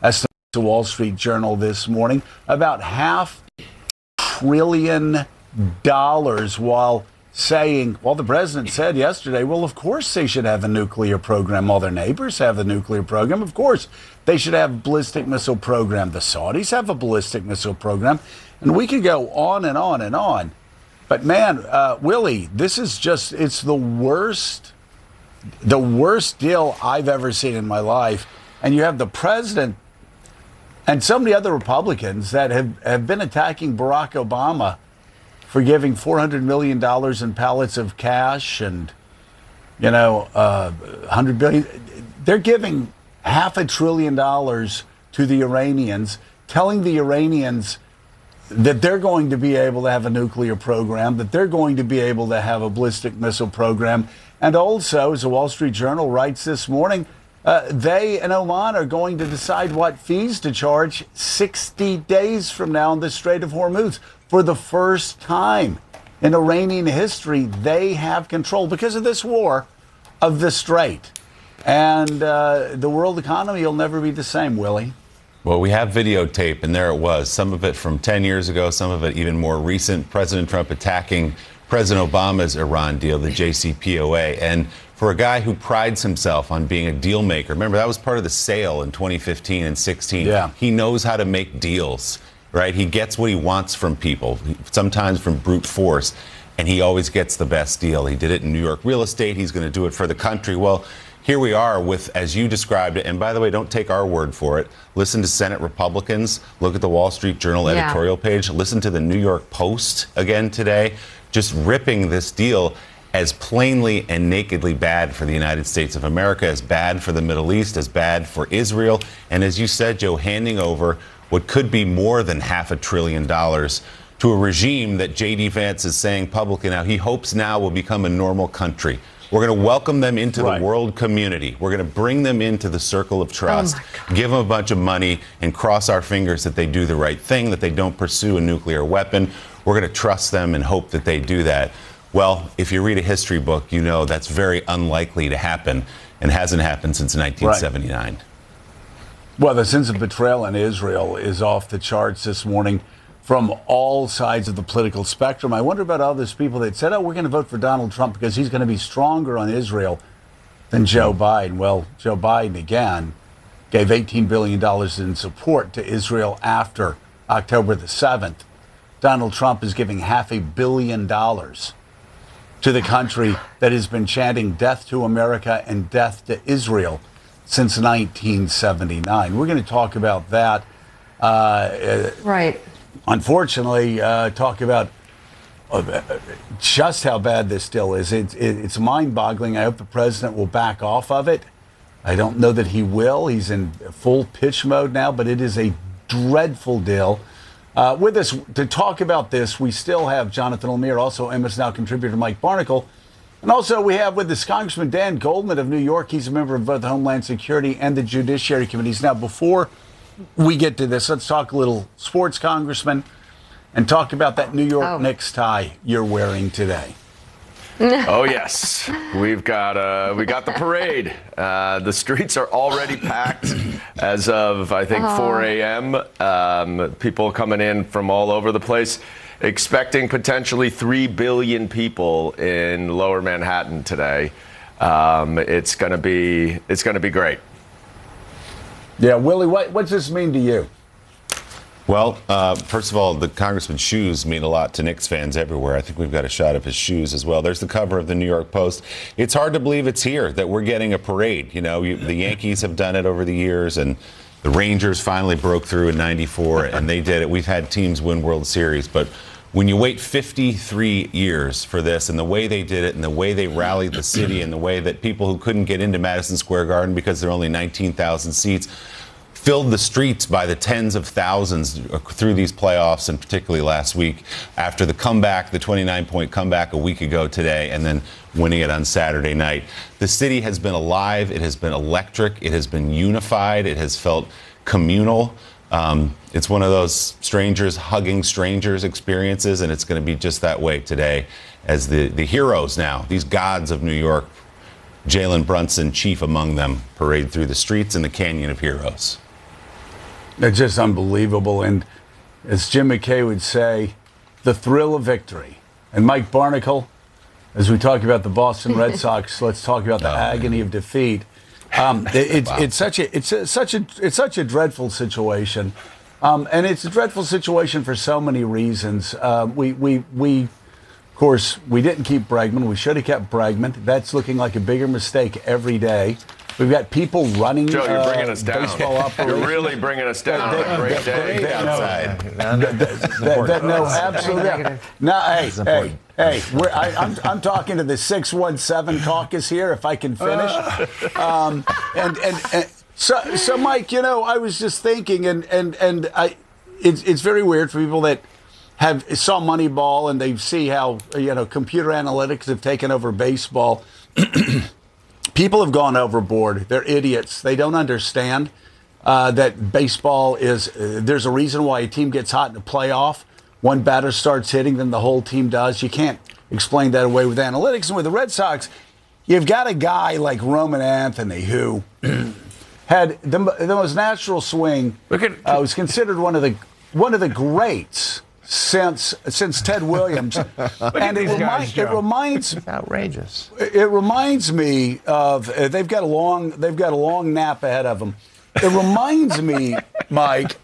That's the Wall Street Journal this morning. About $500 billion, while saying, well, the president said yesterday, well, of course they should have a nuclear program. All their neighbors have a nuclear program. Of course they should have a ballistic missile program. The Saudis have a ballistic missile program. And we could go on and on and on. But man, Willie, this is just, it's the worst deal I've ever seen in my life. And you have the president and so many other Republicans that have been attacking Barack Obama for giving $400 million in pallets of cash and, $100 billion. They're giving $500 billion to the Iranians, telling the Iranians that they're going to be able to have a nuclear program, that they're going to be able to have a ballistic missile program. And also, as the Wall Street Journal writes this morning, they and Oman are going to decide what fees to charge 60 days from now in the Strait of Hormuz. For the first time in Iranian history, they have control because of this war of the Strait. And the world economy will never be the same, Willie. Well, we have videotape, and there it was. Some of it from 10 years ago, some of it even more recent. President Trump attacking President Obama's Iran deal, the JCPOA. And for a guy who prides himself on being a deal maker, remember that was part of the sale in 2015 and 16. Yeah. He knows how to make deals, right? He gets what he wants from people, sometimes from brute force, and he always gets the best deal. He did it in New York real estate. He's going to do it for the country. Well, here we are with, as you described it, and by the way, don't take our word for it. Listen to Senate Republicans. Look at the Wall Street Journal editorial page. Listen to the New York Post again today, just ripping this deal as plainly and nakedly bad for the United States of America, as bad for the Middle East, as bad for Israel. And as you said, Joe, handing over what could be more than $500 billion to a regime that J.D. Vance is saying publicly now he hopes now will become a normal country. We're going to welcome them into the world community. We're going to bring them into the circle of trust, give them a bunch of money, and cross our fingers that they do the right thing, that they don't pursue a nuclear weapon. We're going to trust them and hope that they do that. Well, if you read a history book, you know that's very unlikely to happen and hasn't happened since 1979. Right. Well, the sense of betrayal in Israel is off the charts this morning from all sides of the political spectrum. I wonder about all those people that said, oh, we're going to vote for Donald Trump because he's going to be stronger on Israel than Joe Biden. Well, Joe Biden, again, gave $18 billion in support to Israel after October the 7th. Donald Trump is giving $500 million to the country that has been chanting death to America and death to Israel since 1979. We're going to talk about that. Right. Unfortunately, talk about just how bad this still is. It's mind-boggling. I hope the president will back off of it. I don't know that he will. He's in full pitch mode now, but it is a dreadful deal. With us to talk about this, we still have Jonathan Lemire, also MS Now contributor Mike Barnicle. And also we have with us Congressman Dan Goldman of New York. He's a member of both the Homeland Security and the Judiciary Committees. Now, before we get to this, let's talk a little sports, Congressman, and talk about that New York Knicks tie you're wearing today. Oh, yes. We got the parade. The streets are already packed as of, I think, 4 a.m. People coming in from all over the place, expecting potentially 3 billion people in Lower Manhattan today. It's going to be great. Yeah, Willie, what's this mean to you? Well, first of all, the congressman's shoes mean a lot to Knicks fans everywhere. I think we've got a shot of his shoes as well. There's the cover of the New York Post. It's hard to believe it's here, that we're getting a parade. You know, the Yankees have done it over the years, and the Rangers finally broke through in '94, and they did it. We've had teams win World Series, but when you wait 53 years for this, and the way they did it, and the way they rallied the city, and the way that people who couldn't get into Madison Square Garden because there are only 19,000 seats filled the streets by the tens of thousands through these playoffs, and particularly last week after the comeback, the 29-point comeback a week ago today, and then winning it on Saturday night. The city has been alive. It has been electric. It has been unified. It has felt communal. It's one of those strangers hugging strangers experiences, and it's going to be just that way today as the heroes now, these gods of New York, Jalen Brunson chief among them, parade through the streets in the Canyon of Heroes. It's just unbelievable. And as Jim McKay would say, the thrill of victory. And Mike Barnicle, as we talk about the Boston Red Sox, let's talk about the agony of defeat. It's such a dreadful situation, and it's a dreadful situation for so many reasons. Of course, we didn't keep Bregman. We should have kept Bregman. That's looking like a bigger mistake every day. We've got people running Joe, you're bringing us down. baseball operations. You're really bringing us down. A great day outside. No, absolutely. No, hey. I'm talking to the 617 caucus here. If I can finish, so Mike, I was just thinking, it's very weird for people that saw Moneyball and they see how computer analytics have taken over baseball. People have gone overboard. They're idiots. They don't understand that baseball is. There's a reason why a team gets hot in a playoff. One batter starts hitting, then the whole team does. You can't explain that away with analytics. And with the Red Sox, you've got a guy like Roman Anthony who had the most natural swing. Was considered one of the greats since Ted Williams. And it reminds it's outrageous. It reminds me of they've got a long nap ahead of them. It reminds me, Mike,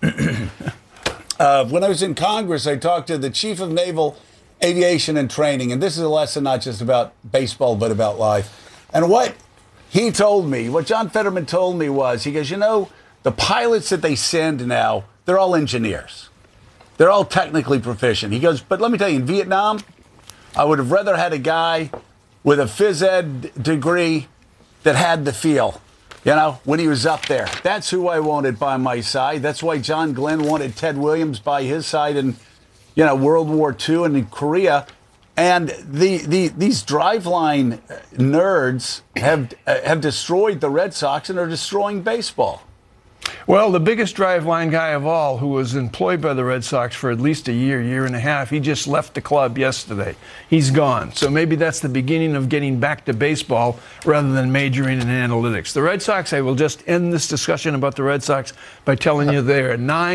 of when I was in Congress. I talked to the Chief of Naval Aviation and Training, and this is a lesson not just about baseball but about life. And what he told me, what John Fetterman told me was, he goes, the pilots that they send now, they're all engineers. They're all technically proficient. He goes, but let me tell you, in Vietnam, I would have rather had a guy with a phys ed degree that had the feel, when he was up there. That's who I wanted by my side. That's why John Glenn wanted Ted Williams by his side in, World War II and in Korea. And these driveline nerds have destroyed the Red Sox and are destroying baseball. Well, the biggest driveline guy of all, who was employed by the Red Sox for at least a year and a half, he just left the club yesterday. He's gone. So maybe that's the beginning of getting back to baseball rather than majoring in analytics. The Red Sox, I will just end this discussion about the Red Sox by telling you they're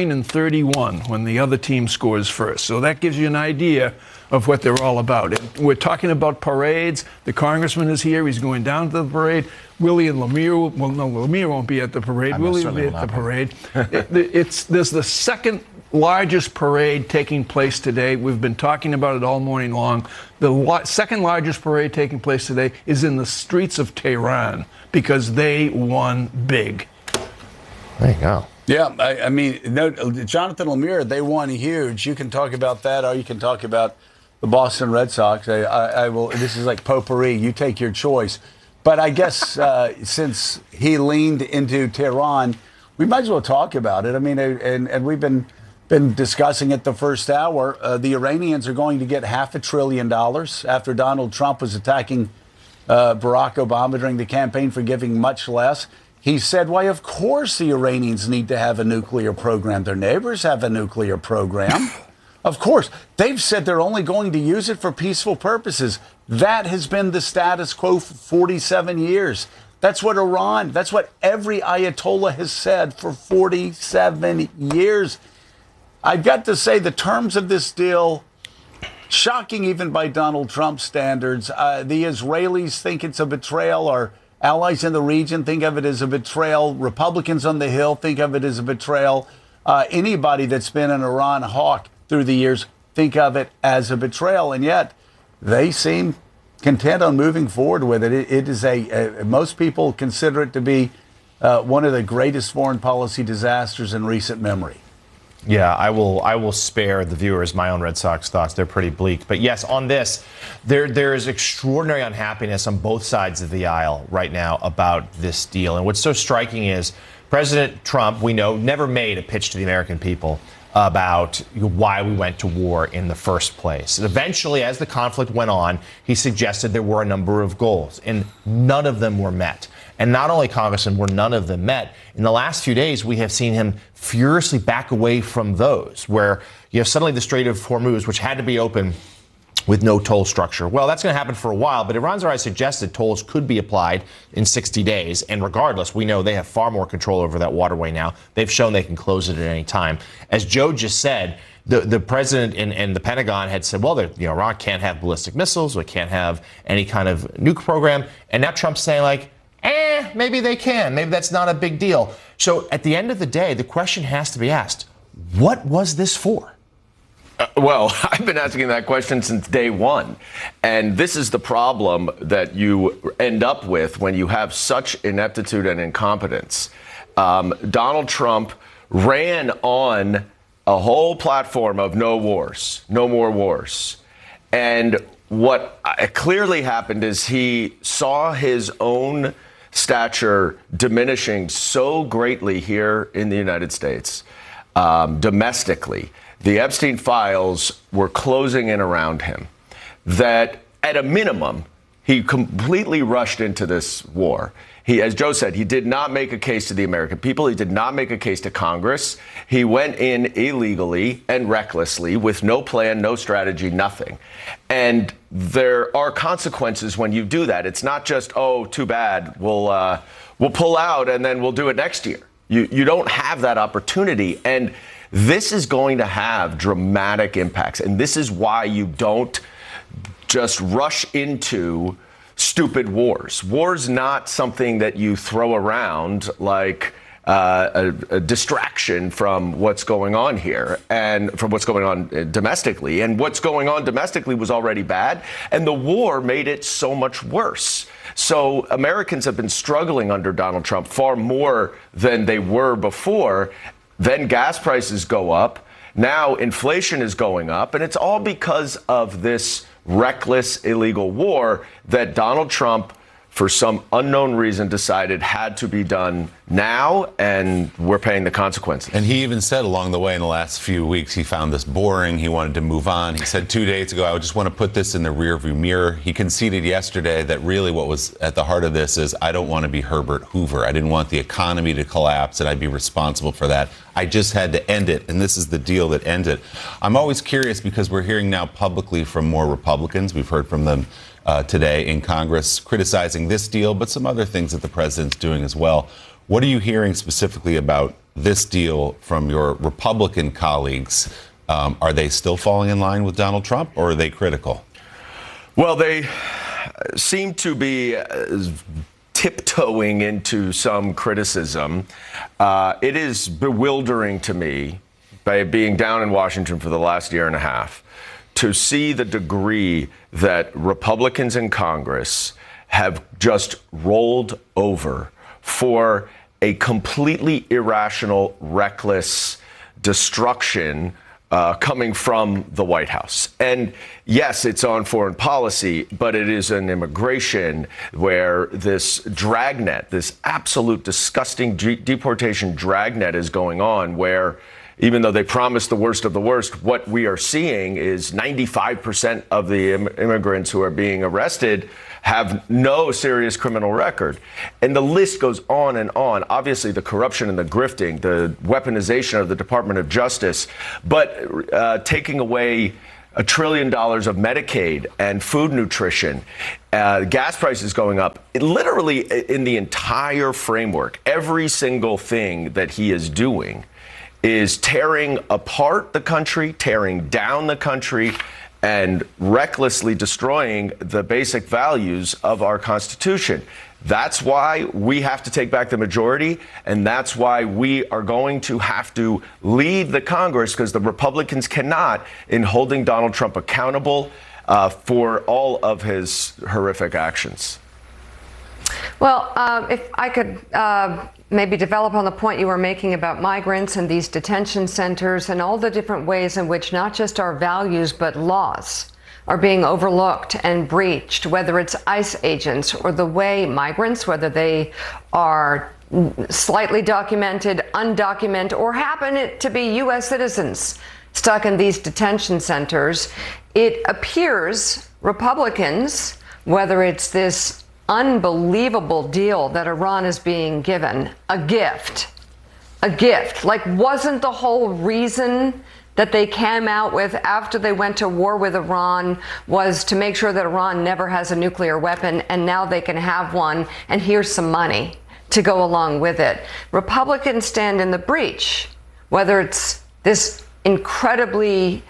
9-31 when the other team scores first. So that gives you an idea of what they're all about. And we're talking about parades. The congressman is here. He's going down to the parade. Willie and Lemire, Lemire won't be at the parade. Willie will be at the parade. There's the second largest parade taking place today. We've been talking about it all morning long. The second largest parade taking place today is in the streets of Tehran because they won big. There you go. Yeah, I mean, Jonathan Lemire, they won huge. You can talk about that, or you can talk about the Boston Red Sox. I will. This is like potpourri. You take your choice. But I guess since he leaned into Tehran, we might as well talk about it. I mean, and we've been discussing it the first hour. The Iranians are going to get $500 billion after Donald Trump was attacking Barack Obama during the campaign for giving much less. He said, why, of course the Iranians need to have a nuclear program. Their neighbors have a nuclear program. Of course. They've said they're only going to use it for peaceful purposes. That has been the status quo for 47 years. That's what every Ayatollah has said for 47 years. I've got to say, the terms of this deal, shocking even by Donald Trump standards. The Israelis think it's a betrayal. Our allies in the region think of it as a betrayal. Republicans on the Hill think of it as a betrayal. Anybody that's been an Iran hawk through the years think of it as a betrayal. And yet they seem content on moving forward with it. It is most people consider it to be one of the greatest foreign policy disasters in recent memory. Yeah, I will spare the viewers my own Red Sox thoughts. They're pretty bleak. But yes, on this, there is extraordinary unhappiness on both sides of the aisle right now about this deal. And what's so striking is President Trump, we know, never made a pitch to the American people about why we went to war in the first place. And eventually, as the conflict went on, he suggested there were a number of goals, and none of them were met. And not only, Congressman, were none of them met, in the last few days, we have seen him furiously back away from those, where you have suddenly the Strait of Hormuz, which had to be open with no toll structure. Well, that's going to happen for a while, but Iran's already suggested tolls could be applied in 60 days. And regardless, we know they have far more control over that waterway now. They've shown they can close it at any time. As Joe just said, the president and the Pentagon had said, well, Iran can't have ballistic missiles, or can't have any kind of nuke program. And now Trump's saying, like, maybe they can. Maybe that's not a big deal. So at the end of the day, the question has to be asked, what was this for? Well, I've been asking that question since day one. And this is the problem that you end up with when you have such ineptitude and incompetence. Donald Trump ran on a whole platform of no wars, no more wars. And what clearly happened is he saw his own stature diminishing so greatly here in the United States, domestically. The Epstein files were closing in around him, that at a minimum, he completely rushed into this war. He, as Joe said, he did not make a case to the American people. He did not make a case to Congress. He went in illegally and recklessly with no plan, no strategy, nothing. And there are consequences when you do that. It's not just, oh, too bad, we'll pull out and then we'll do it next year. You don't have that opportunity. And this is going to have dramatic impacts. And this is why you don't just rush into stupid wars. War's not something that you throw around like a distraction from what's going on here and from what's going on domestically. And what's going on domestically was already bad, and the war made it so much worse. So Americans have been struggling under Donald Trump far more than they were before. Then gas prices go up. Now inflation is going up, and it's all because of this reckless, illegal war that Donald Trump, for some unknown reason, decided had to be done now, and we're paying the consequences. And he even said along the way in the last few weeks, he found this boring. He wanted to move on. He said 2 days ago, I just want to put this in the rearview mirror. He conceded yesterday that really what was at the heart of this is, I don't want to be Herbert Hoover. I didn't want the economy to collapse, and I'd be responsible for that. I just had to end it, and this is the deal that ended. I'm always curious because we're hearing now publicly from more Republicans. We've heard from them today in Congress criticizing this deal, but some other things that the president's doing as well. What are you hearing specifically about this deal from your Republican colleagues? Are they still falling in line with Donald Trump, or are they critical? Well, they seem to be tiptoeing into some criticism. It is bewildering to me, by being down in Washington for the last year and a half, to see the degree that Republicans in Congress have just rolled over for a completely irrational, reckless destruction coming from the White House. And yes, it's on foreign policy, but it is an immigration where this dragnet, this absolute disgusting deportation dragnet is going on, where even though they promised the worst of the worst, what we are seeing is 95% of the immigrants who are being arrested have no serious criminal record. And the list goes on and on. Obviously, the corruption and the grifting, the weaponization of the Department of Justice, but taking away $1 trillion of Medicaid and food nutrition, gas prices going up. Literally, in the entire framework, every single thing that he is doing is tearing apart the country, tearing down the country, and recklessly destroying the basic values of our Constitution. That's why we have to take back the majority, and that's why we are going to have to lead the Congress, because the Republicans cannot, in holding Donald Trump accountable for all of his horrific actions. Well, if I could maybe develop on the point you were making about migrants and these detention centers and all the different ways in which not just our values but laws are being overlooked and breached, whether it's ICE agents or the way migrants, whether they are slightly documented, undocumented, or happen to be U.S. citizens stuck in these detention centers. It appears Republicans, whether it's this unbelievable deal that Iran is being given, a gift. Like, wasn't the whole reason that they came out with after they went to war with Iran was to make sure that Iran never has a nuclear weapon, and now they can have one, and here's some money to go along with it. Republicans stand in the breach, whether it's this incredibly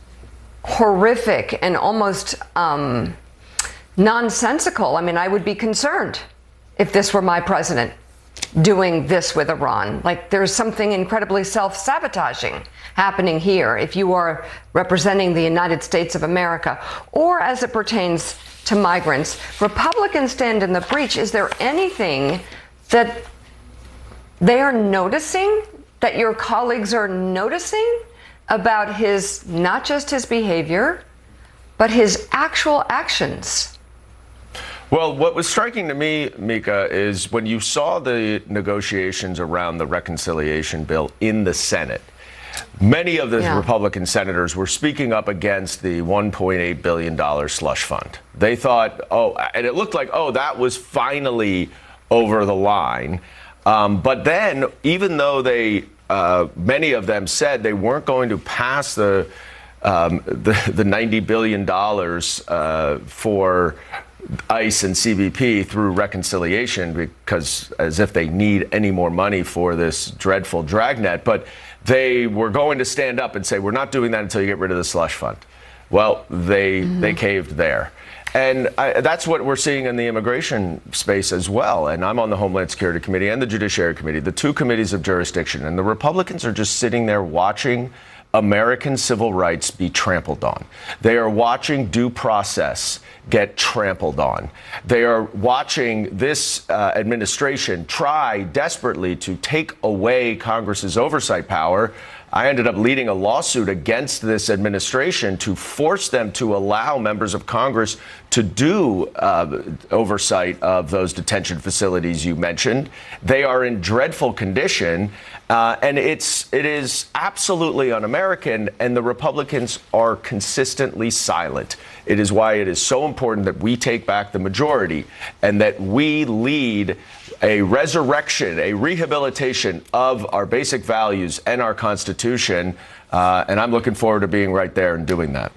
horrific and almost nonsensical. I mean, I would be concerned if this were my president doing this with Iran. Like, there's something incredibly self-sabotaging happening here if you are representing the United States of America, or as it pertains to migrants. Republicans stand in the breach. Is there anything that they are noticing, that your colleagues are noticing about his, not just his behavior, but his actual actions? Well, what was striking to me, Mika, is when you saw the negotiations around the reconciliation bill in the Senate, many of the Republican senators were speaking up against the $1.8 billion slush fund. They thought, and it looked like, that was finally over the line. But then, even though they, many of them said they weren't going to pass the $90 billion for ICE and CBP through reconciliation, because as if they need any more money for this dreadful dragnet, but they were going to stand up and say, we're not doing that until you get rid of the slush fund. Well, they caved there. And that's what we're seeing in the immigration space as well. And I'm on the Homeland Security Committee and the Judiciary Committee, the two committees of jurisdiction. And the Republicans are just sitting there watching American civil rights be trampled on. They are watching due process get trampled on. They are watching this administration try desperately to take away Congress's oversight power. I ended up leading a lawsuit against this administration to force them to allow members of Congress to do oversight of those detention facilities you mentioned. They are in dreadful condition, and it is absolutely un-American, and the Republicans are consistently silent. It is why it is so important that we take back the majority and that we lead a resurrection, a rehabilitation of our basic values and our Constitution. And I'm looking forward to being right there and doing that.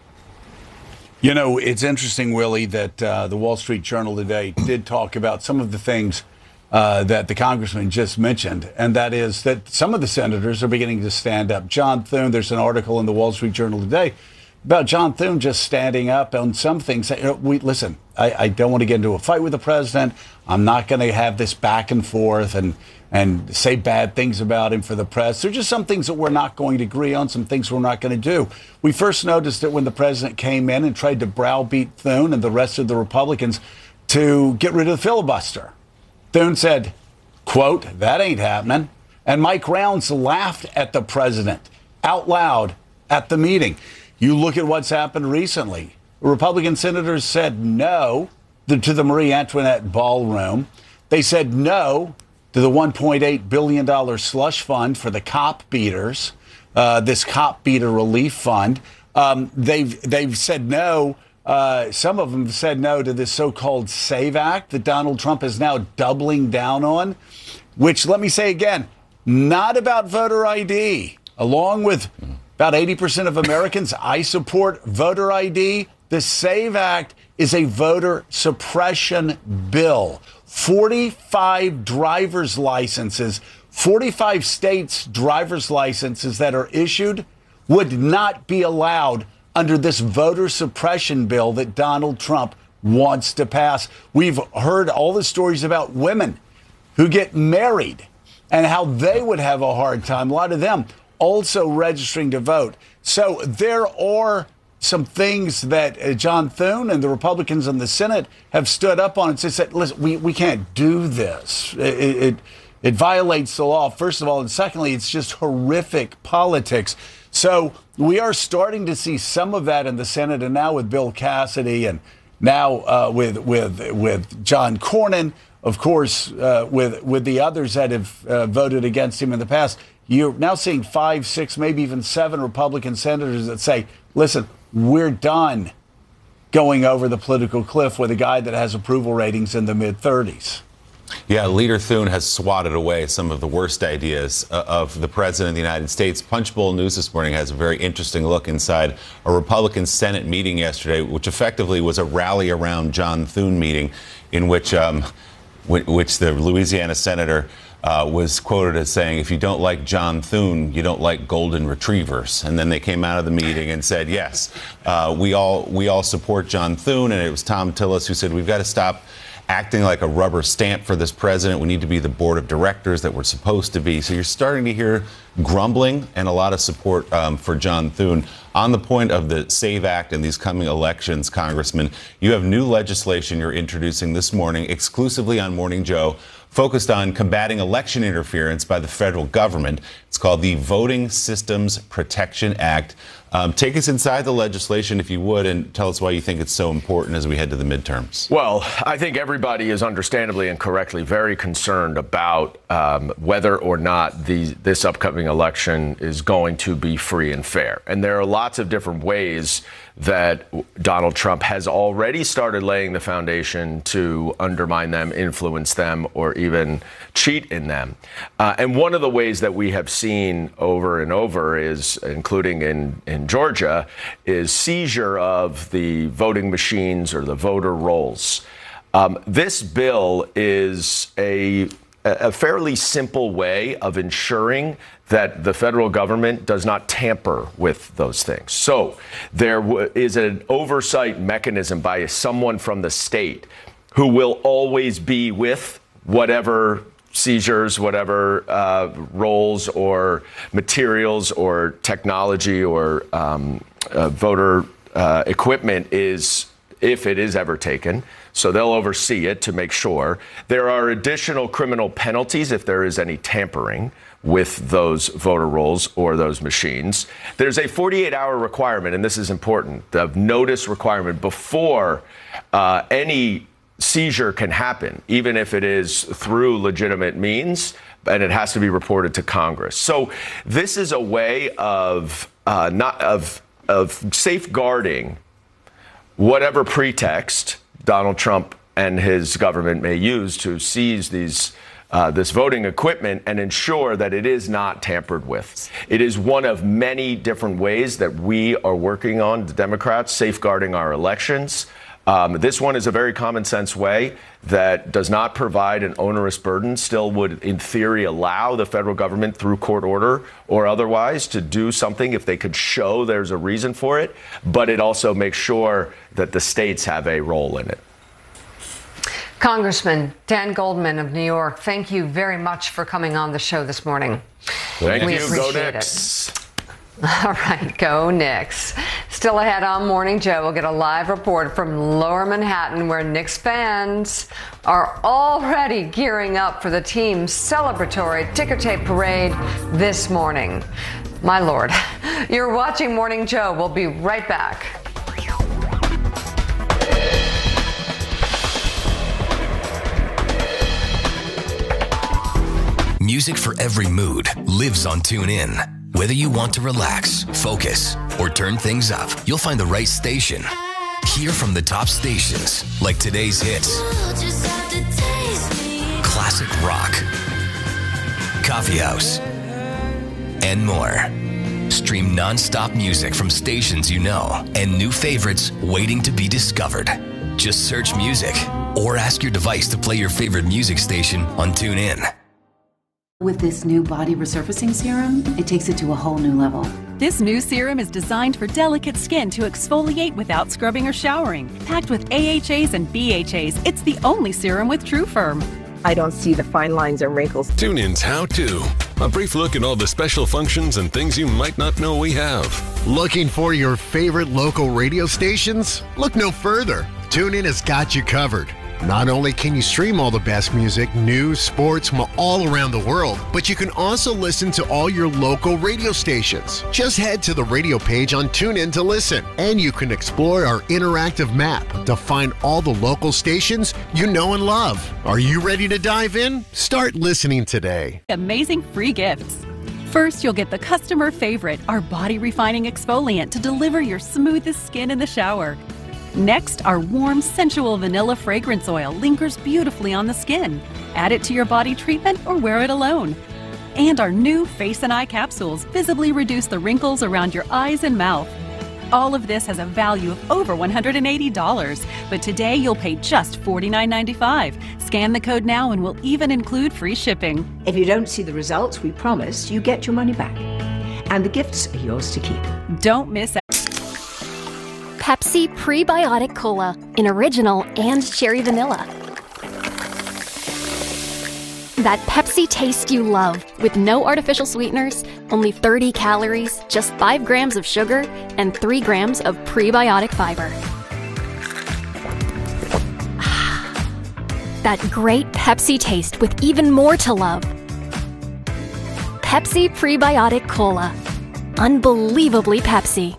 You know, it's interesting, Willie, that the Wall Street Journal today did talk about some of the things that the congressman just mentioned, and that is that some of the senators are beginning to stand up. John Thune, there's an article in the Wall Street Journal today about John Thune just standing up on some things. Listen, I don't want to get into a fight with the president. I'm not going to have this back and forth and say bad things about him for the press. There's just some things that we're not going to agree on, some things we're not going to do. We first noticed it when the president came in and tried to browbeat Thune and the rest of the Republicans to get rid of the filibuster. Thune said, quote, "That ain't happening." And Mike Rounds laughed at the president out loud at the meeting. You look at what's happened recently. Republican senators said no to the Marie Antoinette Ballroom. They said no to the $1.8 billion slush fund for the cop beaters, this cop beater relief fund. They've said no. Some of them have said no to this so-called SAVE Act that Donald Trump is now doubling down on, which, let me say again, not about voter ID. Along with about 80% of Americans, I support voter ID. The SAVE Act is a voter suppression bill. 45 driver's licenses, 45 states' driver's licenses that are issued would not be allowed under this voter suppression bill that Donald Trump wants to pass. We've heard all the stories about women who get married and how they would have a hard time. A lot of them also registering to vote. So there are some things that John Thune and the Republicans in the Senate have stood up on and said, listen, we can't do this. It violates the law, first of all. And secondly, it's just horrific politics. So we are starting to see some of that in the Senate, and now with Bill Cassidy, and now with John Cornyn, of course, with the others that have voted against him in the past. You're now seeing 5, 6, maybe even 7 Republican senators that say, listen, we're done going over the political cliff with a guy that has approval ratings in the mid-30s. Yeah, Leader Thune has swatted away some of the worst ideas of the President of the United States. Punchbowl News this morning has a very interesting look inside a Republican Senate meeting yesterday, which effectively was a rally around John Thune meeting in which the Louisiana senator was quoted as saying, if you don't like John Thune, you don't like golden retrievers. And then they came out of the meeting and said, yes, we all support John Thune. And it was Tom Tillis who said, we've got to stop acting like a rubber stamp for this president. We need to be the board of directors that we're supposed to be. So you're starting to hear grumbling and a lot of support for John Thune. On the point of the SAVE Act and these coming elections, Congressman, you have new legislation you're introducing this morning exclusively on Morning Joe, focused on combating election interference by the federal government. It's called the Voting Systems Protection Act. Take us inside the legislation, if you would, and tell us why you think it's so important as we head to the midterms. Well, I think everybody is understandably and correctly very concerned about whether or not this upcoming election is going to be free and fair. And there are lots of different ways that Donald Trump has already started laying the foundation to undermine them, influence them, or even cheat in them. And one of the ways that we have seen over and over is, including in Georgia, is seizure of the voting machines or the voter rolls. This bill is a fairly simple way of ensuring that the federal government does not tamper with those things. So there is an oversight mechanism by someone from the state who will always be with whatever seizures, whatever rolls or materials or technology or voter equipment is, if it is ever taken. So they'll oversee it to make sure. There are additional criminal penalties if there is any tampering with those voter rolls or those machines. There's a 48-hour requirement, and this is important, the notice requirement before any seizure can happen, even if it is through legitimate means, and it has to be reported to Congress. So this is a way of safeguarding whatever pretext Donald Trump and his government may use to seize this voting equipment and ensure that it is not tampered with. It is one of many different ways that we are working on, the Democrats, safeguarding our elections. This one is a very common sense way that does not provide an onerous burden, still would, in theory, allow the federal government through court order or otherwise to do something if they could show there's a reason for it. But it also makes sure that the states have a role in it. Congressman Dan Goldman of New York, thank you very much for coming on the show this morning. Thank you. Go Knicks. All right, go Knicks. Still ahead on Morning Joe, we'll get a live report from Lower Manhattan where Knicks fans are already gearing up for the team's celebratory ticker tape parade this morning. My Lord, you're watching Morning Joe. We'll be right back. Music for every mood lives on TuneIn. Whether you want to relax, focus, or turn things up, you'll find the right station. Hear from the top stations like today's hits, classic rock, coffee house, and more. Stream non-stop music from stations you know and new favorites waiting to be discovered. Just search music or ask your device to play your favorite music station on TuneIn. With this new body resurfacing serum, it takes it to a whole new level. This new serum is designed for delicate skin to exfoliate without scrubbing or showering. Packed with AHAs and BHAs, it's the only serum with TrueFirm. I don't see the fine lines or wrinkles. TuneIn's How To. A brief look at all the special functions and things you might not know we have. Looking for your favorite local radio stations? Look no further. TuneIn has got you covered. Not only can you stream all the best music, news, sports from all around the world, but you can also listen to all your local radio stations. Just head to the radio page on TuneIn to listen, and you can explore our interactive map to find all the local stations you know and love. Are you ready to dive in? Start listening today. Amazing free gifts. First, you'll get the customer favorite, our body refining exfoliant to deliver your smoothest skin in the shower. Next, our warm, sensual vanilla fragrance oil lingers beautifully on the skin. Add it to your body treatment or wear it alone. And our new Face and Eye capsules visibly reduce the wrinkles around your eyes and mouth. All of this has a value of over $180, but today you'll pay just $49.95. Scan the code now and we'll even include free shipping. If you don't see the results we promised, you get your money back. And the gifts are yours to keep. Don't miss out. Pepsi Prebiotic Cola in original and cherry vanilla. That Pepsi taste you love, with no artificial sweeteners, only 30 calories, just 5 grams of sugar, and 3 grams of prebiotic fiber. That great Pepsi taste with even more to love. Pepsi Prebiotic Cola. Unbelievably Pepsi.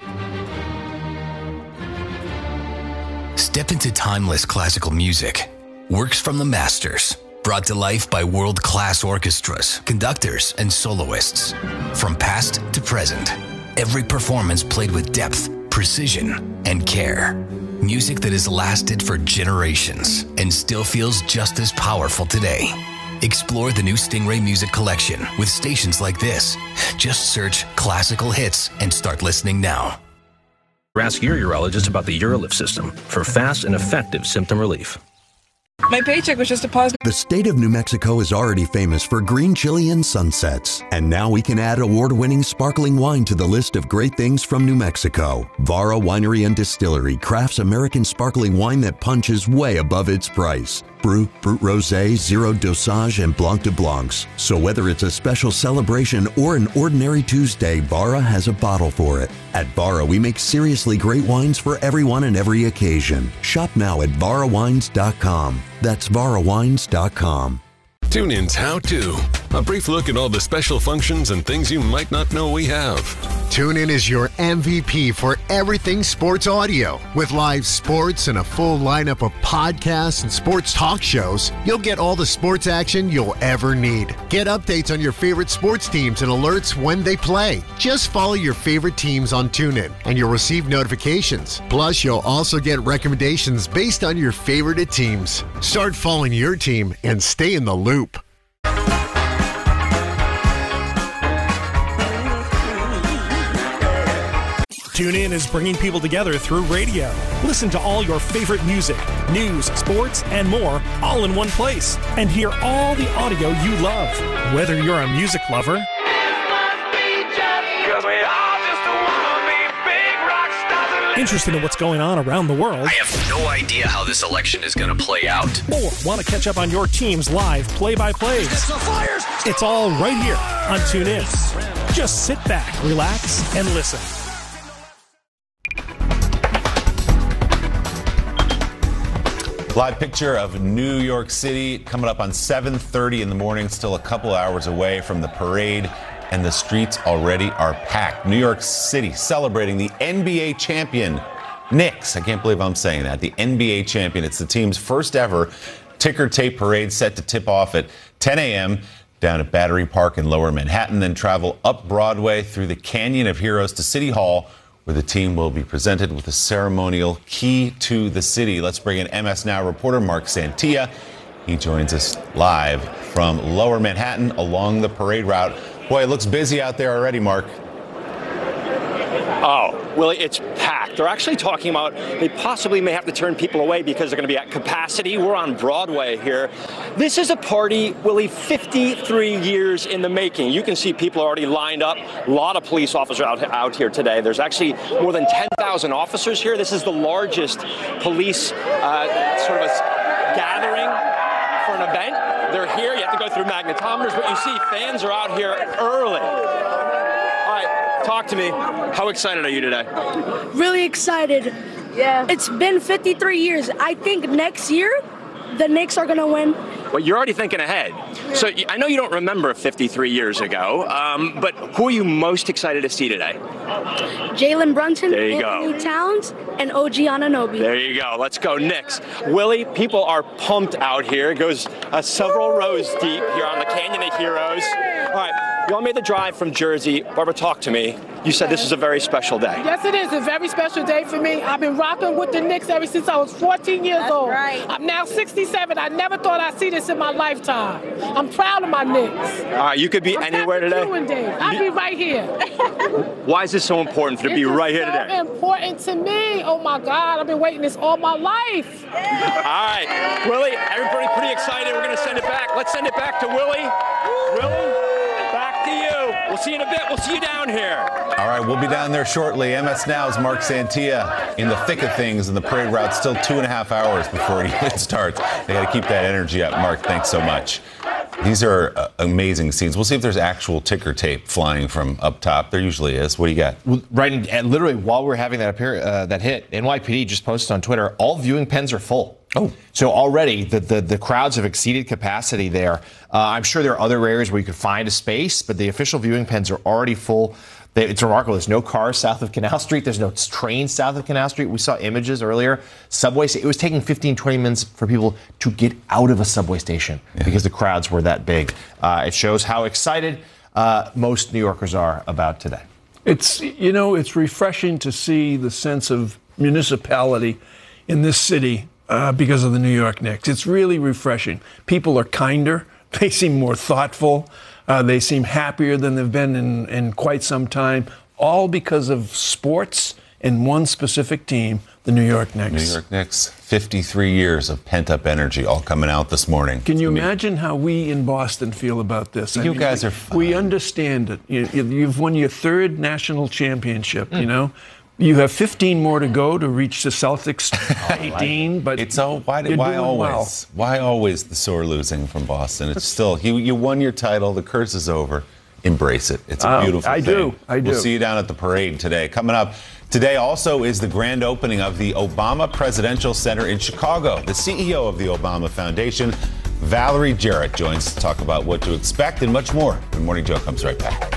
Step into timeless classical music. Works from the masters. Brought to life by world-class orchestras, conductors, and soloists. From past to present, every performance played with depth, precision, and care. Music that has lasted for generations and still feels just as powerful today. Explore the new Stingray Music Collection with stations like this. Just search classical hits and start listening now. Ask your urologist about the UroLift system for fast and effective symptom relief. My paycheck was just deposited. The state of New Mexico is already famous for green chili and sunsets. And now we can add award-winning sparkling wine to the list of great things from New Mexico. Vara Winery and Distillery crafts American sparkling wine that punches way above its price. Brut, Brut Rosé, Zero Dosage, and Blanc de Blancs. So whether it's a special celebration or an ordinary Tuesday, Vara has a bottle for it. At Vara, we make seriously great wines for everyone and every occasion. Shop now at varawines.com. That's varawines.com. TuneIn's How To. A brief look at all the special functions and things you might not know we have. TuneIn is your MVP for everything sports audio. With live sports and a full lineup of podcasts and sports talk shows, you'll get all the sports action you'll ever need. Get updates on your favorite sports teams and alerts when they play. Just follow your favorite teams on TuneIn, and you'll receive notifications. Plus, you'll also get recommendations based on your favorite teams. Start following your team and stay in the loop. TuneIn is bringing people together through radio. Listen to all your favorite music, news, sports, and more all in one place. And hear all the audio you love. Whether you're a music lover interested in what's going on around the world, I have no idea how this election is going to play out, or want to catch up on your team's live play-by-plays, it's all right here on TuneIn. Just sit back, relax, and listen. Live picture of New York City coming up on 7:30 in the morning, still a couple hours away from the parade, and the streets already are packed. New York City celebrating the NBA champion Knicks. I can't believe I'm saying that. The NBA champion. It's the team's first ever ticker tape parade set to tip off at 10 a.m. down at Battery Park in Lower Manhattan, then travel up Broadway through the Canyon of Heroes to City Hall, where the team will be presented with a ceremonial key to the city. Let's bring in MS Now reporter Mark Santia. He joins us live from Lower Manhattan along the parade route. Boy, it looks busy out there already, Mark. Oh, Willie, it's packed. They're actually talking about they possibly may have to turn people away because they're going to be at capacity. We're on Broadway here. This is a party, Willie, 53 years in the making. You can see people already lined up. A lot of police officers out here today. There's actually more than 10,000 officers here. This is the largest police sort of a gathering for an event. They're here. You have to go through magnetometers, but you see fans are out here early. All right, talk to me. How excited are you today? Really excited. Yeah. It's been 53 years. I think next year, the Knicks are going to win. Well, you're already thinking ahead. So I know you don't remember 53 years ago, but who are you most excited to see today? Jalen Brunson, there you Anthony go. Towns, and OG Anunoby. There you go. Let's go Knicks. Willie, people are pumped out here. It goes several rows deep here on the Canyon of Heroes. All right. You all made the drive from Jersey. Barbara, talk to me. You said this is a very special day. Yes, it is a very special day for me. I've been rocking with the Knicks ever since I was 14 years old. Right. I'm now 67. I never thought I'd see this in my lifetime. I'm proud of my Knicks. All right, you could be anywhere today. I'll be right here. Why is this so important to be right here today? It's so important to me. Oh, my God. I've been waiting this all my life. All right. Willie, everybody pretty excited. We're going to send it back. Let's send it back to Willie. Willie, back to you. We'll see you in a bit. We'll see you down here. All right, we'll be down there shortly. MS Now's Mark Santia in the thick of things, and the parade route still 2.5 hours before it starts. They got to keep that energy up. Mark, thanks so much. These are amazing scenes. We'll see if there's actual ticker tape flying from up top. There usually is. What do you got? Well, right, and literally while we're having that hit, NYPD just posted on Twitter, all viewing pens are full. Oh, so already the crowds have exceeded capacity there. I'm sure there are other areas where you could find a space, but the official viewing pens are already full. It's remarkable. There's no cars south of Canal Street. There's no trains south of Canal Street. We saw images earlier. Subways. It was taking 15, 20 minutes for people to get out of a subway station because the crowds were that big. It shows how excited most New Yorkers are about today. It's refreshing to see the sense of municipality in this city because of the New York Knicks. It's really refreshing. People are kinder. They seem more thoughtful. They seem happier than they've been in quite some time, all because of sports and one specific team, the New York Knicks. New York Knicks, 53 years of pent-up energy all coming out this morning. Can you imagine how we in Boston feel about this? You guys are fine. We understand it. You've won your third national championship, you know? You have 15 more to go to reach the Celtics 18, but it's why always the sore losing from Boston? It's still you won your title. The curse is over. Embrace it. It's a beautiful thing. I do. We'll see you down at the parade today. Coming up today also is the grand opening of the Obama Presidential Center in Chicago. The CEO of the Obama Foundation, Valerie Jarrett, joins to talk about what to expect and much more. Good Morning Joe comes right back.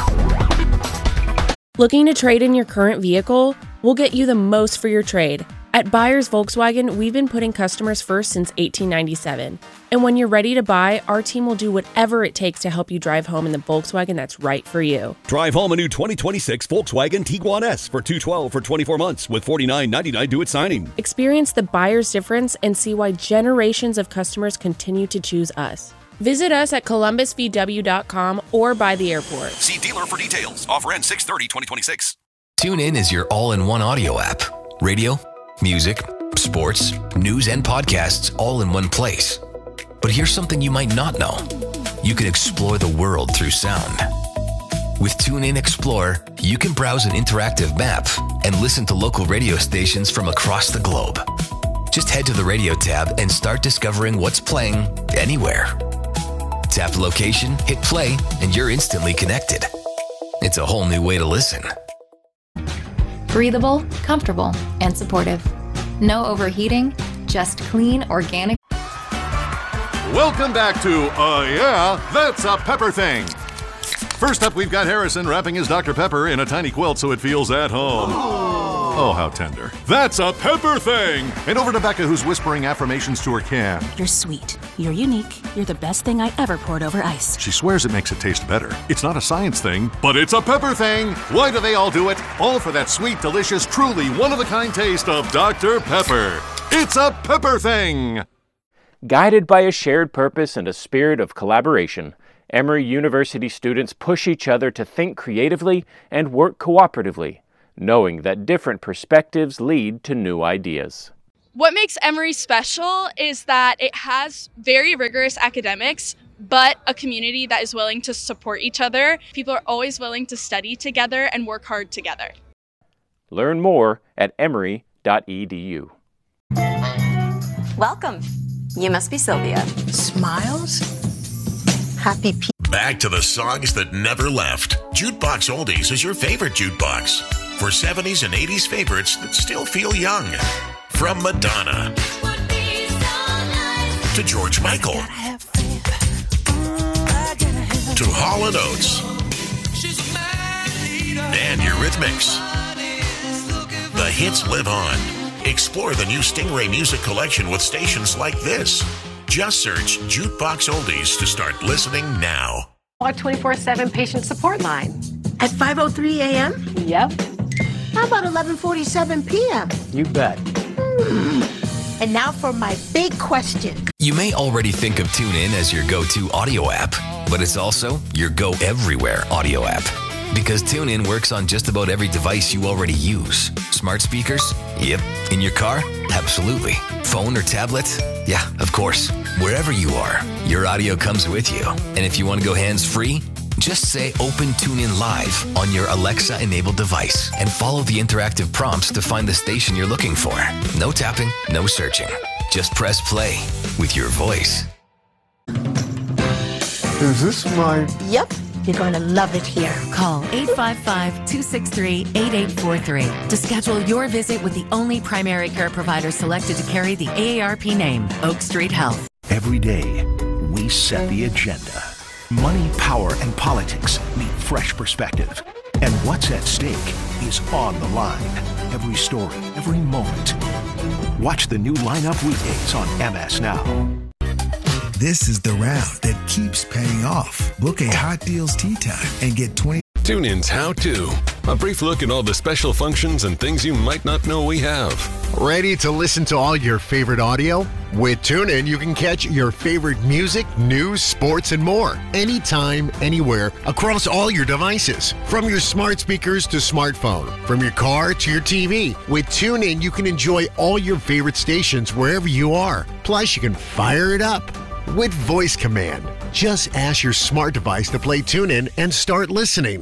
Looking to trade in your current vehicle? We'll get you the most for your trade. At Buyers Volkswagen, we've been putting customers first since 1897. And when you're ready to buy, our team will do whatever it takes to help you drive home in the Volkswagen that's right for you. Drive home a new 2026 Volkswagen Tiguan S for $212 for 24 months with $49.99 due at signing. Experience the buyer's difference and see why generations of customers continue to choose us. Visit us at columbusvw.com or by the airport. See dealer for details. Offer ends 6/30/2026. TuneIn is your all-in-one audio app. Radio, music, sports, news, and podcasts all in one place. But here's something you might not know. You can explore the world through sound. With TuneIn Explore, you can browse an interactive map and listen to local radio stations from across the globe. Just head to the radio tab and start discovering what's playing anywhere. Tap the location, hit play, and you're instantly connected. It's a whole new way to listen. Breathable, comfortable, and supportive. No overheating, just clean, organic. Welcome back to Yeah, That's a Pepper Thing. First up, we've got Harrison wrapping his Dr. Pepper in a tiny quilt so it feels at home. Oh, how tender. That's a Pepper Thing! And over to Becca, who's whispering affirmations to her can. You're sweet. You're unique. You're the best thing I ever poured over ice. She swears it makes it taste better. It's not a science thing, but it's a Pepper Thing! Why do they all do it? All for that sweet, delicious, truly one-of-a-kind taste of Dr. Pepper. It's a Pepper Thing! Guided by a shared purpose and a spirit of collaboration, Emory University students push each other to think creatively and work cooperatively, knowing that different perspectives lead to new ideas. What makes Emory special is that it has very rigorous academics, but a community that is willing to support each other. People are always willing to study together and work hard together. Learn more at emory.edu. Welcome. You must be Sylvia. Smiles? Happy people. Back to the songs that never left. Jukebox Oldies is your favorite jukebox. For 70s and 80s favorites that still feel young. From Madonna to George Michael to Hall & Oates and Eurythmics. The hits live on. Explore the new Stingray Music Collection with stations like this. Just search Jukebox Oldies to start listening now. Our 24/7 patient support line. At 5:03 a.m.? Yep. How about 11:47 p.m.? You bet. And now for my big question. You may already think of TuneIn as your go-to audio app, but it's also your go everywhere audio app. Because TuneIn works on just about every device you already use. Smart speakers? Yep. In your car? Absolutely. Phone or tablet? Yeah, of course. Wherever you are, your audio comes with you. And if you want to go hands-free, just say Open TuneIn Live on your Alexa-enabled device and follow the interactive prompts to find the station you're looking for. No tapping, no searching. Just press play with your voice. Is this my... Yep. You're going to love it here. Call 855-263-8843 to schedule your visit with the only primary care provider selected to carry the AARP name, Oak Street Health. Every day, we set the agenda. Money, power, and politics meet fresh perspective. And what's at stake is on the line. Every story, every moment. Watch the new lineup weekdays on MS Now. This is the round that keeps paying off. Book a Hot Deals Tea Time and get 20. TuneIn's How To. A brief look at all the special functions and things you might not know we have. Ready to listen to all your favorite audio? With TuneIn, you can catch your favorite music, news, sports, and more. Anytime, anywhere, across all your devices. From your smart speakers to smartphone. From your car to your TV. With TuneIn, you can enjoy all your favorite stations wherever you are. Plus, you can fire it up with voice command. Just ask your smart device to play TuneIn and start listening.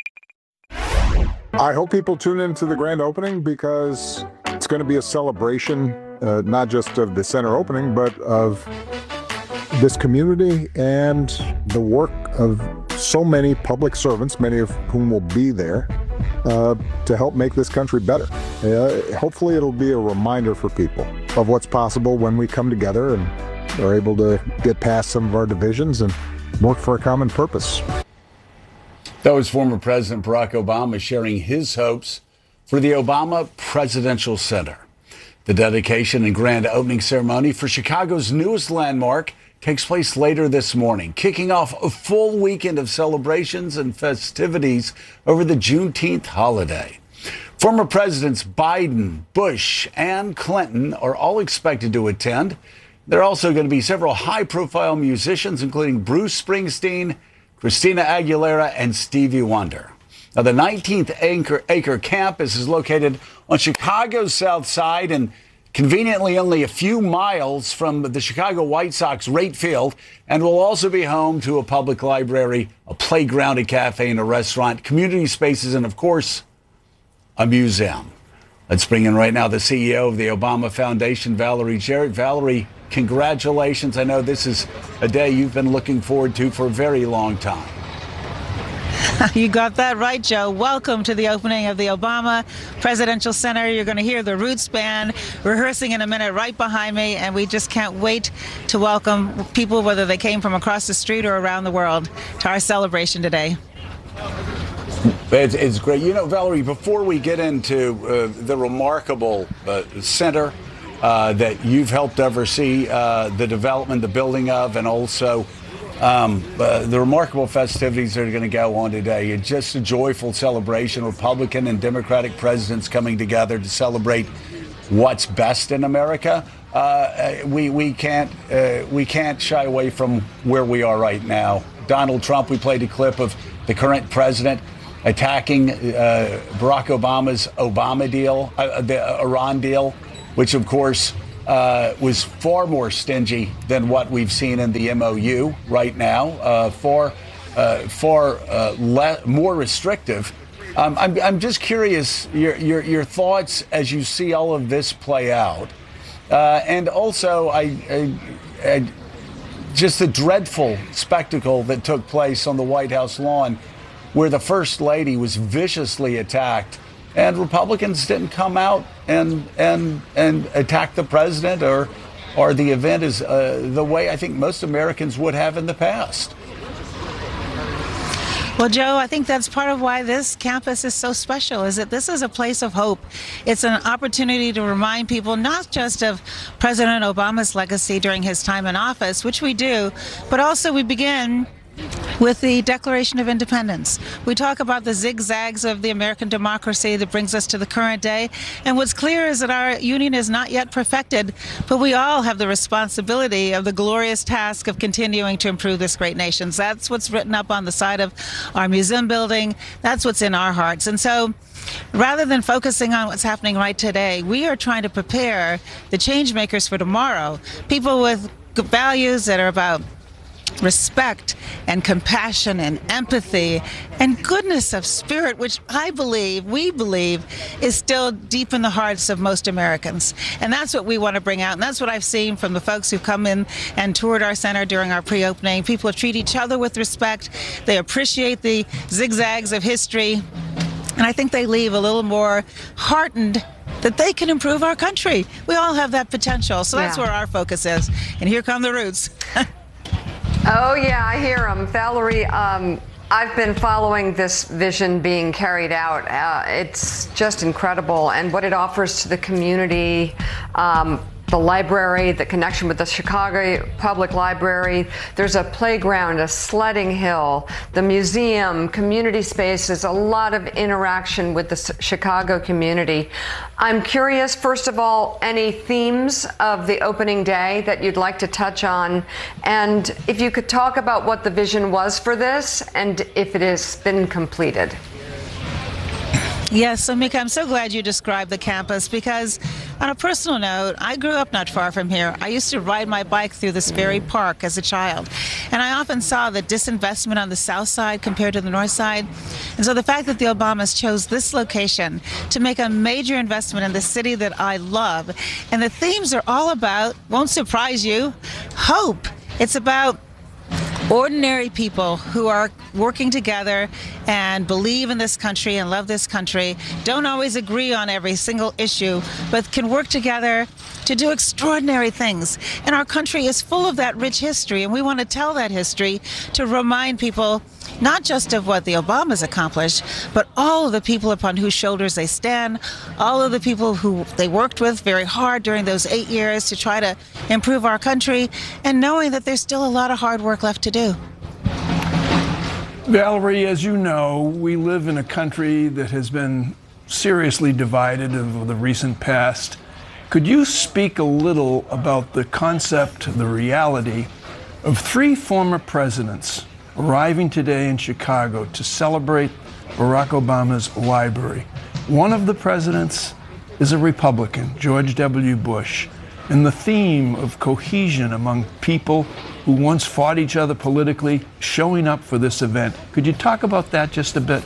I hope people tune into the grand opening because it's going to be a celebration, not just of the center opening, but of this community and the work of so many public servants, many of whom will be there, to help make this country better. Hopefully it'll be a reminder for people of what's possible when we come together and are able to get past some of our divisions and work for a common purpose. That was former President Barack Obama sharing his hopes for the Obama Presidential Center. The dedication and grand opening ceremony for Chicago's newest landmark takes place later this morning, kicking off a full weekend of celebrations and festivities over the Juneteenth holiday. Former Presidents Biden, Bush, and Clinton are all expected to attend. There are also going to be several high-profile musicians, including Bruce Springsteen, Christina Aguilera, and Stevie Wonder. Now, the 19th-acre campus is located on Chicago's south side and conveniently only a few miles from the Chicago White Sox Rate Field, and will also be home to a public library, a playground, a cafe, and a restaurant, community spaces, and, of course, a museum. Let's bring in right now the CEO of the Obama Foundation, Valerie Jarrett. Valerie, congratulations. I know this is a day you've been looking forward to for a very long time. You got that right, Joe. Welcome to the opening of the Obama Presidential Center. You're going to hear the Roots Band rehearsing in a minute right behind me, and we just can't wait to welcome people, whether they came from across the street or around the world, to our celebration today. It's great. You know, Valerie, before we get into the remarkable center that you've helped oversee the development, the building of, and also the remarkable festivities that are going to go on today. It's just a joyful celebration. Republican and Democratic presidents coming together to celebrate what's best in America. We can't shy away from where we are right now. Donald Trump, we played a clip of the current president attacking Barack Obama's Obama deal, the Iran deal, which of course was far more stingy than what we've seen in the MOU right now, far more restrictive. I'm just curious your thoughts as you see all of this play out, and also just the dreadful spectacle that took place on the White House lawn, where the First Lady was viciously attacked, and Republicans didn't come out and attack the president or the event is the way I think most Americans would have in the past. Well, Joe, I think that's part of why this campus is so special, is that this is a place of hope. It's an opportunity to remind people not just of President Obama's legacy during his time in office, which we do, but also we begin with the Declaration of Independence. We talk about the zigzags of the American democracy that brings us to the current day. And what's clear is that our union is not yet perfected, but we all have the responsibility of the glorious task of continuing to improve this great nation. That's what's written up on the side of our museum building. That's what's in our hearts. And so rather than focusing on what's happening right today, we are trying to prepare the change makers for tomorrow, people with values that are about respect and compassion and empathy and goodness of spirit, which we believe is still deep in the hearts of most Americans. And that's what we want to bring out. And that's what I've seen from the folks who've come in and toured our center during our pre-opening. People treat each other with respect. They appreciate the zigzags of history. And I think they leave a little more heartened that they can improve our country. We all have that potential. So that's where our focus is. And here come the Roots. Oh, yeah, I hear them. Valerie, I've been following this vision being carried out. It's just incredible. And what it offers to the community, the library, the connection with the Chicago Public Library. There's a playground, a sledding hill, the museum, community spaces, a lot of interaction with the Chicago community. I'm curious, first of all, any themes of the opening day that you'd like to touch on? And if you could talk about what the vision was for this and if it has been completed. Yes, so Mika, I'm so glad you described the campus because on a personal note, I grew up not far from here. I used to ride my bike through this very park as a child. And I often saw the disinvestment on the south side compared to the north side. And so the fact that the Obamas chose this location to make a major investment in the city that I love, and the themes are all about, won't surprise you, hope. It's about ordinary people who are working together and believe in this country and love this country, don't always agree on every single issue, but can work together to do extraordinary things. And our country is full of that rich history, and we want to tell that history to remind people not just of what the Obamas accomplished, but all of the people upon whose shoulders they stand, all of the people who they worked with very hard during those 8 years to try to improve our country, and knowing that there's still a lot of hard work left to do. Valerie, as you know, we live in a country that has been seriously divided over the recent past. Could you speak a little about the concept, the reality of 3 former presidents arriving today in Chicago to celebrate Barack Obama's library? One of the presidents is a Republican, George W. Bush, and the theme of cohesion among people who once fought each other politically showing up for this event. Could you talk about that just a bit?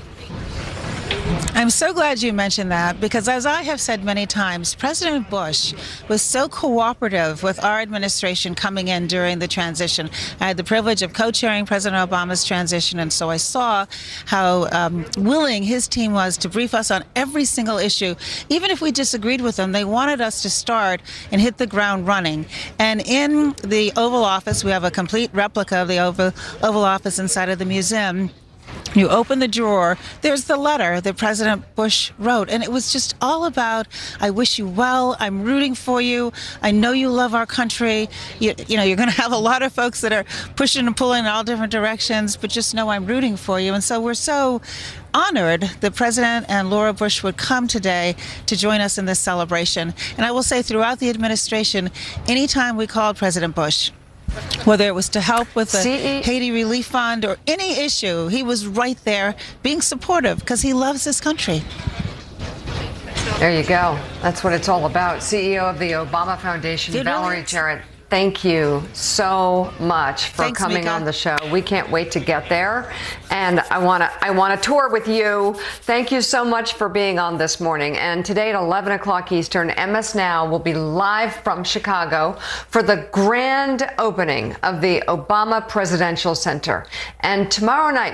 I'm so glad you mentioned that because, as I have said many times, President Bush was so cooperative with our administration coming in during the transition. I had the privilege of co-chairing President Obama's transition, and so I saw how willing his team was to brief us on every single issue. Even if we disagreed with them, they wanted us to start and hit the ground running. And in the Oval Office, we have a complete replica of the Oval Office inside of the museum. You open the drawer, there's the letter that President Bush wrote, and it was just all about, I wish you well, I'm rooting for you, I know you love our country, you know, you're going to have a lot of folks that are pushing and pulling in all different directions, but just know I'm rooting for you. And so we're so honored that President and Laura Bush would come today to join us in this celebration. And I will say throughout the administration, anytime we called President Bush, whether it was to help with the Haiti Relief Fund or any issue, he was right there being supportive because he loves this country. There you go. That's what it's all about. CEO of the Obama Foundation, Valerie Jarrett. Thank you so much for coming on the show. We can't wait to get there, and I want to tour with you. Thank you so much for being on this morning. And today at 11 o'clock Eastern, MS Now will be live from Chicago for the grand opening of the Obama Presidential Center. And tomorrow night,